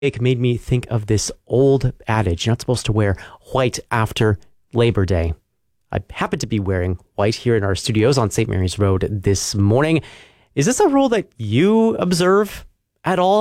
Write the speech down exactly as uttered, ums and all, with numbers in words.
It made me think of this old adage: you're not supposed to wear white after Labor Day. I happen to be wearing white here in our studios on Saint Mary's Road this morning. Is this a rule that you observe at all?